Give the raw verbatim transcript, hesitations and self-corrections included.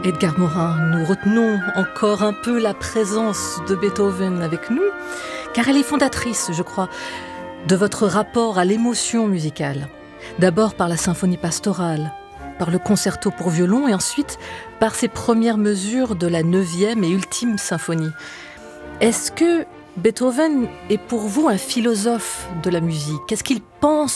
Edgar Morin, nous retenons encore un peu la présence de Beethoven avec nous, car elle est fondatrice, je crois, de votre rapport à l'émotion musicale. D'abord par la symphonie pastorale, par le concerto pour violon et ensuite par ses premières mesures de la neuvième et ultime symphonie. Est-ce que Beethoven est pour vous un philosophe de la musique ? Qu'est-ce qu'il pense en musique ?